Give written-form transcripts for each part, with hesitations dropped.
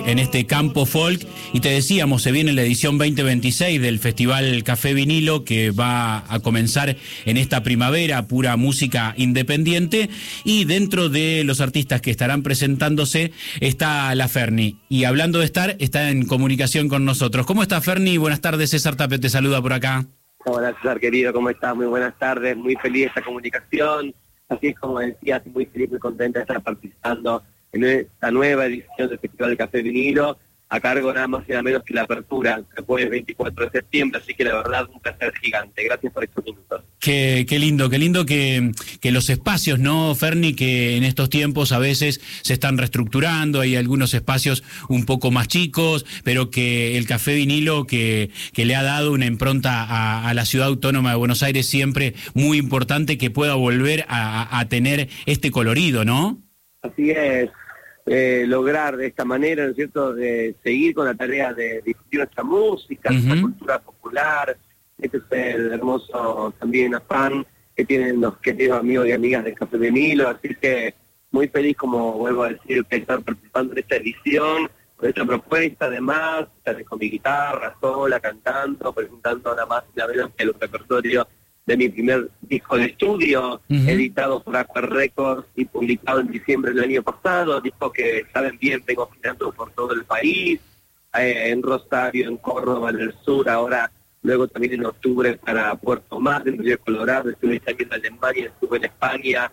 en este campo folk. Y te decíamos, se viene la edición 2026 del Festival Café Vinilo, que va a comenzar en esta primavera, pura música independiente. Y dentro de los artistas que estarán presentándose está la Ferni. Y hablando de estar, está en comunicación con nosotros. ¿Cómo está, Ferni? Buenas tardes, César Tapia te saluda por acá. Hola, César, querido, ¿cómo estás? Muy buenas tardes, muy feliz de esta comunicación. Así es como decías, muy feliz, muy contenta de estar participando en esta nueva edición del Festival del Café Vinilo, a cargo nada más y nada menos que la apertura, que fue el 24 de septiembre, así que la verdad un placer gigante. Gracias por estos minutos. Qué lindo que los espacios, ¿no, Ferni? Que en estos tiempos a veces se están reestructurando, hay algunos espacios un poco más chicos, pero que el Café Vinilo que le ha dado una impronta a la Ciudad Autónoma de Buenos Aires siempre muy importante, que pueda volver a tener este colorido, ¿no? Así es. Lograr de esta manera, ¿no es cierto?, de seguir con la tarea de difundir nuestra música, nuestra cultura popular. Este es el hermoso también afán que tienen los queridos amigos y amigas del Café Vinilo, así que muy feliz, como vuelvo a decir, que estar participando en esta edición, con esta propuesta, además, estar con mi guitarra, sola, cantando, presentando nada más y nada menos que el repertorio de mi primer disco de estudio, editado por Aqua Records y publicado en diciembre del año pasado, disco que, saben bien, vengo girando por todo el país, en Rosario, en Córdoba, en el sur, ahora, luego también en octubre para Puerto Madryn, en Río Colorado, estuve también en Alemania, estuve en España,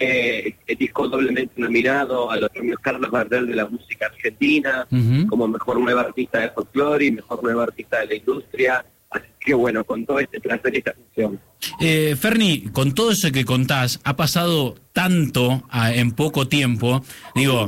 el disco doblemente nominado a los premios Carlos Gardel de la música argentina, como mejor nueva artista de folclore y mejor nueva artista de la industria. Así que bueno, con todo este placer y esta función. Ferni, con todo eso que contás, ha pasado tanto en poco tiempo, digo,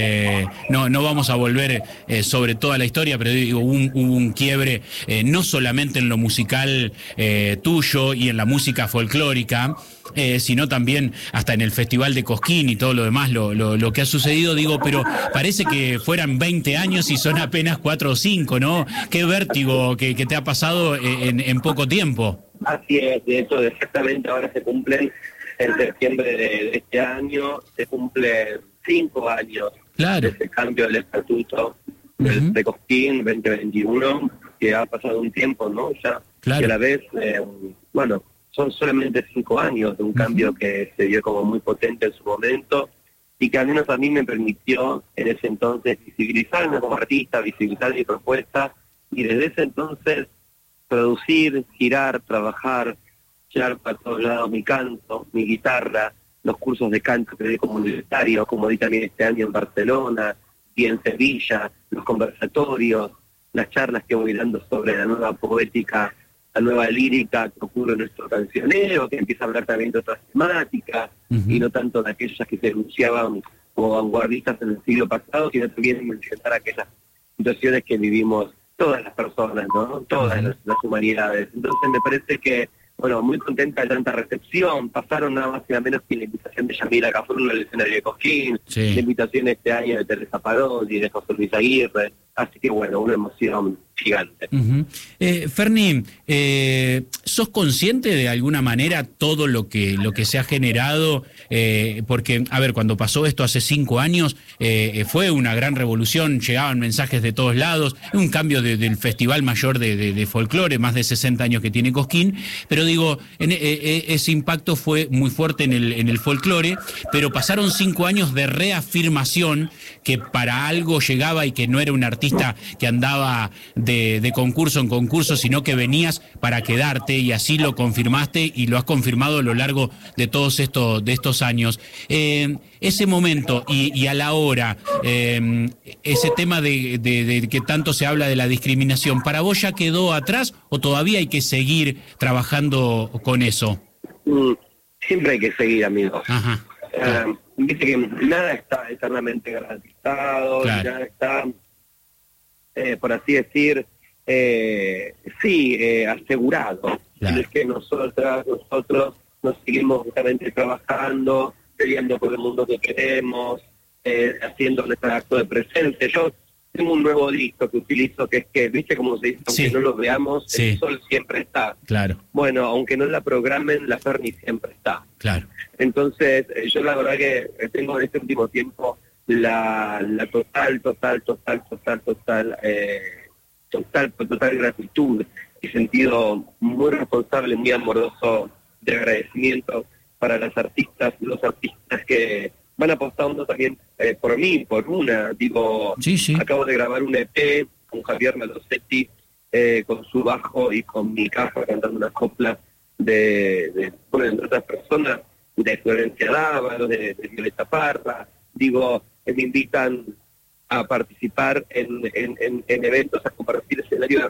no vamos a volver sobre toda la historia, pero digo, hubo un quiebre no solamente en lo musical tuyo y en la música folclórica, sino también hasta en el Festival de Cosquín y todo lo demás, lo que ha sucedido, digo, pero parece que fueran 20 años y son apenas 4 o 5, ¿no? Qué vértigo que te ha pasado en poco tiempo. Así es, de hecho, exactamente ahora se cumplen, en septiembre de este año, se cumplen 5 años de ese cambio del estatuto de Cosquín 2021, que ha pasado un tiempo, ¿no? Ya, y a la vez, bueno, son solamente 5 años de un cambio que se dio como muy potente en su momento y que al menos a mí me permitió en ese entonces visibilizarme como artista, visibilizar mi propuesta y desde ese entonces producir, girar, trabajar, llevar para todos lados mi canto, mi guitarra, los cursos de canto que di comunitario, como di también este año en Barcelona y en Sevilla, los conversatorios, las charlas que voy dando sobre la nueva poética, la nueva lírica que ocurre en nuestro cancionero, que empieza a hablar también de otras temáticas, y no tanto de aquellas que se enunciaban como vanguardistas en el siglo pasado, sino también mencionar aquellas situaciones que vivimos todas las personas, ¿no? Todas las humanidades. Entonces me parece que, bueno, muy contenta de tanta recepción. Pasaron nada más y nada menos que la invitación de Yamila Cafrún al escenario de Cosquín, la invitación este año de Teresa Parodi, de José Luis Aguirre. Así que bueno, una emoción gigante. Ferni, ¿sos consciente de alguna manera todo lo que se ha generado? Porque, a ver, cuando pasó esto hace 5 años, fue una gran revolución, llegaban mensajes de todos lados, un cambio del Festival Mayor de Folclore, más de 60 años que tiene Cosquín, pero digo, ese impacto fue muy fuerte en el folclore, pero pasaron 5 años de reafirmación que para algo llegaba y que no era un artista que andaba de concurso en concurso, sino que venías para quedarte y así lo confirmaste y lo has confirmado a lo largo de todos estos años. Ese momento y a la hora, ese tema de que tanto se habla de la discriminación, ¿para vos ya quedó atrás o todavía hay que seguir trabajando con eso? Siempre hay que seguir, amigos. Claro. Dice que nada está eternamente garantizado, nada está, por así decir, asegurado. Es que nosotros nos seguimos justamente trabajando, peleando por el mundo que queremos, haciendo nuestro acto de presencia. Yo tengo un nuevo disco que utilizo, que es que, ¿viste cómo se dice? Aunque no lo veamos, el sol siempre está. Claro. Bueno, aunque no la programen, la Ferni siempre está. Claro. Entonces, yo la verdad que tengo en este último tiempo la total gratitud y sentido muy responsable, muy amoroso de agradecimiento para los artistas que van apostando también por mí, por una. Digo, sí. Acabo de grabar un EP con Javier Malosetti, con su bajo y con mi caja cantando unas coplas de entre otras personas, de Florencia Dávalo, de Violeta Parra. Digo, me invitan a participar en eventos, a compartir escenario